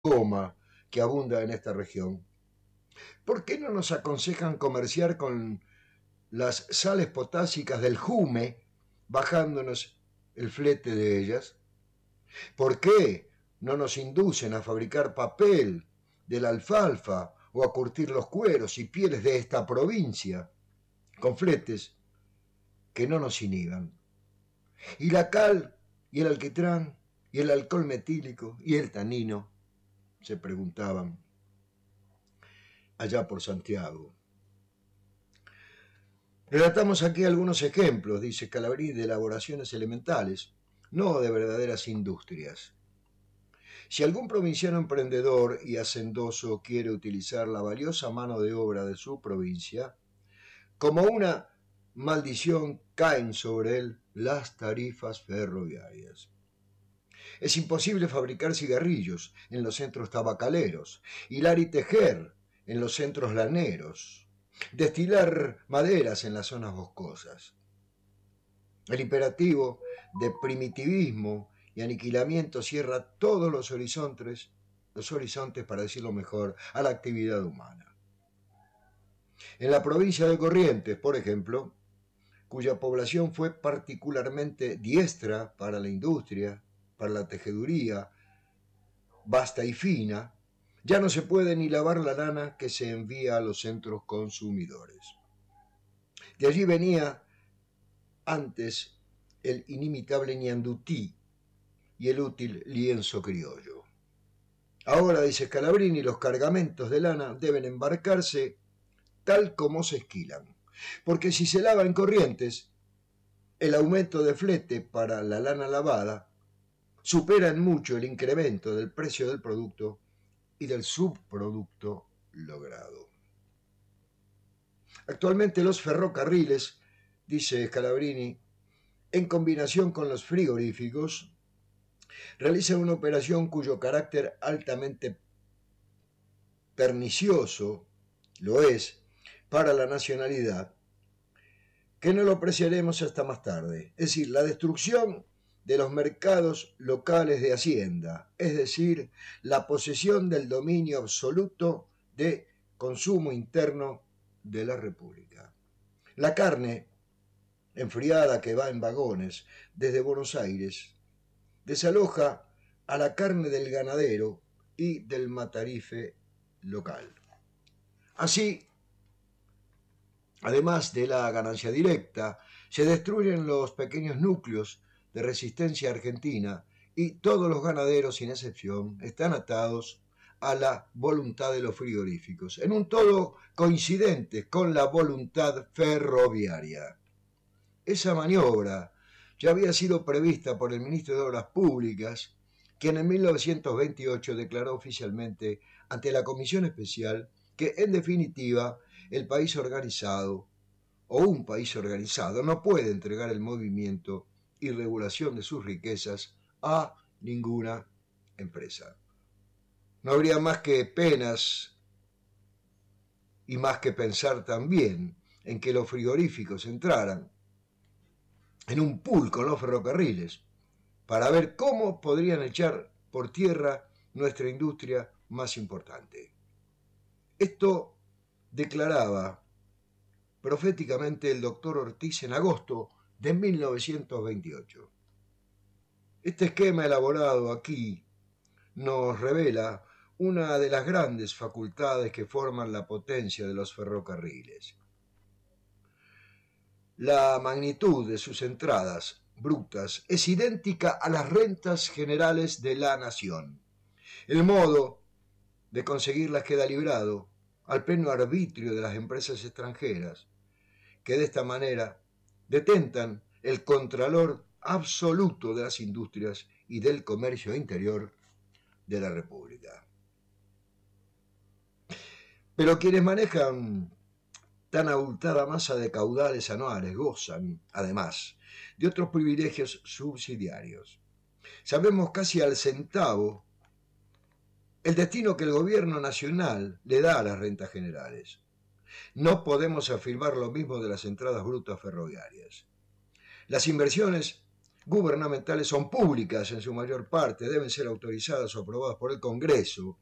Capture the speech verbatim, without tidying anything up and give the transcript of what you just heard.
goma que abunda en esta región. ¿Por qué no nos aconsejan comerciar con las sales potásicas del Jume, bajándonos el flete de ellas? ¿Por qué no nos inducen a fabricar papel de la alfalfa o a curtir los cueros y pieles de esta provincia con fletes que no nos inhiban? Y la cal y el alquitrán y el alcohol metílico y el tanino, se preguntaban allá por Santiago. Relatamos aquí algunos ejemplos, dice Scalabrini, de elaboraciones elementales, no de verdaderas industrias. Si algún provinciano emprendedor y hacendoso quiere utilizar la valiosa mano de obra de su provincia, como una maldición caen sobre él las tarifas ferroviarias. Es imposible fabricar cigarrillos en los centros tabacaleros, hilar y tejer en los centros laneros, destilar maderas en las zonas boscosas. El imperativo de primitivismo y aniquilamiento cierra todos los horizontes, los horizontes, para decirlo mejor, a la actividad humana. En la provincia de Corrientes, por ejemplo, cuya población fue particularmente diestra para la industria, para la tejeduría, vasta y fina, ya no se puede ni lavar la lana que se envía a los centros consumidores. De allí venía antes el inimitable ñandutí y el útil lienzo criollo. Ahora, dice Scalabrini, los cargamentos de lana deben embarcarse tal como se esquilan, porque si se lava en Corrientes, el aumento de flete para la lana lavada supera en mucho el incremento del precio del producto y del subproducto logrado. Actualmente los ferrocarriles, dice Scalabrini, en combinación con los frigoríficos, realizan una operación cuyo carácter altamente pernicioso lo es para la nacionalidad, que no lo apreciaremos hasta más tarde. Es decir, la destrucción de los mercados locales de Hacienda, es decir, la posesión del dominio absoluto de consumo interno de la República. La carne enfriada que va en vagones desde Buenos Aires desaloja a la carne del ganadero y del matarife local. Así, además de la ganancia directa, se destruyen los pequeños núcleos de resistencia argentina y todos los ganaderos, sin excepción, están atados a la voluntad de los frigoríficos, en un todo coincidente con la voluntad ferroviaria. Esa maniobra ya había sido prevista por el ministro de Obras Públicas, quien en mil novecientos veintiocho declaró oficialmente ante la Comisión Especial que, en definitiva, el país organizado, o un país organizado, no puede entregar el movimiento y regulación de sus riquezas a ninguna empresa. No habría más que penas y más que pensar también en que los frigoríficos entraran en un pool con los ferrocarriles para ver cómo podrían echar por tierra nuestra industria más importante. Esto declaraba proféticamente el doctor Ortiz en agosto de mil novecientos veintiocho. Este esquema elaborado aquí nos revela una de las grandes facultades que forman la potencia de los ferrocarriles. La magnitud de sus entradas brutas es idéntica a las rentas generales de la nación. El modo de conseguirlas queda librado al pleno arbitrio de las empresas extranjeras, que de esta manera detentan el contralor absoluto de las industrias y del comercio interior de la República. Pero quienes manejan tan abultada masa de caudales anuales gozan, además, de otros privilegios subsidiarios. Sabemos casi al centavo el destino que el gobierno nacional le da a las rentas generales. No podemos afirmar lo mismo de las entradas brutas ferroviarias. Las inversiones gubernamentales son públicas en su mayor parte, deben ser autorizadas o aprobadas por el Congreso